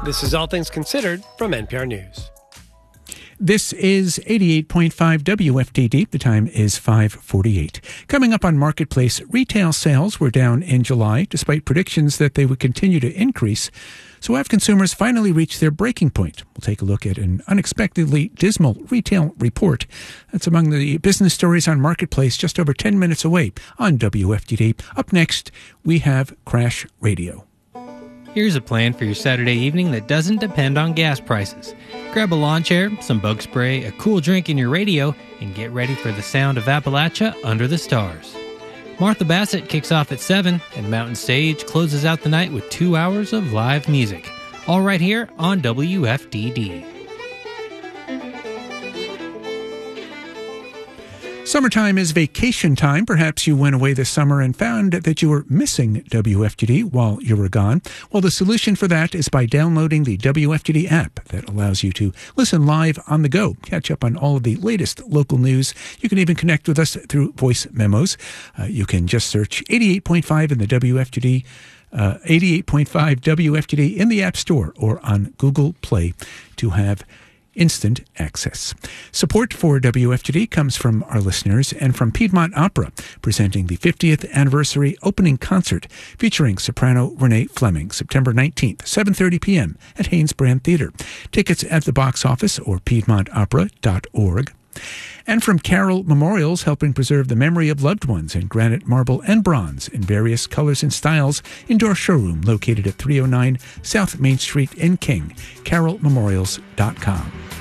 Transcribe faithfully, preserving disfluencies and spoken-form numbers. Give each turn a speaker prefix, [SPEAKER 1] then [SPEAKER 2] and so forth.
[SPEAKER 1] This is All Things Considered from N P R News.
[SPEAKER 2] This is eighty-eight point five W F D D. The time is five forty-eight. Coming up on Marketplace, retail sales were down in July, despite predictions that they would continue to increase. So have consumers finally reached their breaking point? We'll take a look at an unexpectedly dismal retail report. That's among the business stories on Marketplace, just over ten minutes away on W F D D. Up next, we have Crash Radio.
[SPEAKER 3] Here's a plan for your Saturday evening that doesn't depend on gas prices. Grab a lawn chair, some bug spray, a cool drink in your radio, and get ready for the sound of Appalachia under the stars. Martha Bassett kicks off at seven, and Mountain Stage closes out the night with two hours of live music. All right here on W F D D.
[SPEAKER 2] Summertime is vacation time. Perhaps you went away this summer and found that you were missing W F D D while you were gone. Well, the solution for that is by downloading the W F D D app that allows you to listen live on the go, catch up on all of the latest local news. You can even connect with us through voice memos. Uh, you can just search eighty-eight point five in the W F D D, uh, eighty-eight point five W F D D in the App Store or on Google Play to have instant access. Support for W F D D comes from our listeners and from Piedmont Opera, presenting the fiftieth anniversary opening concert featuring soprano Renee Fleming, September nineteenth, seven thirty p.m. at Haynes Brand Theater. Tickets at the box office or piedmont opera dot org. And from Carroll Memorials, helping preserve the memory of loved ones in granite, marble, and bronze in various colors and styles. Indoor showroom located at three oh nine South Main Street in King. carroll memorials dot com.